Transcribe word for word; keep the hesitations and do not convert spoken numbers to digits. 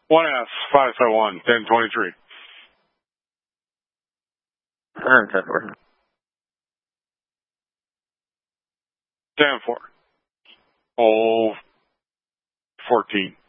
one S, five seven one, ten twenty-three. And ten four. ten four. Oh, fourteen.